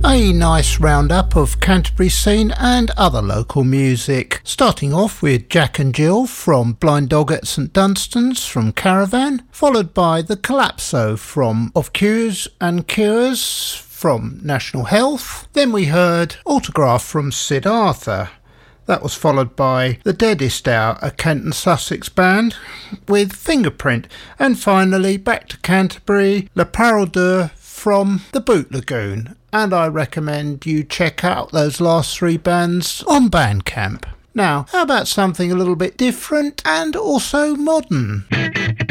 A nice roundup of Canterbury scene and other local music. Starting off with Jack and Jill from Blind Dog at St Dunstan's from Caravan, followed by The Collapso from Of Cures and Cures from National Health. Then we heard Autograph from Sid Arthur. That was followed by The Deadest Hour, a Kent and Sussex band, with Fingerprint. And finally, back to Canterbury, Le Paradeur from The Boot Lagoon. And I recommend you check out those last three bands on Bandcamp. Now, how about something a little bit different and also modern?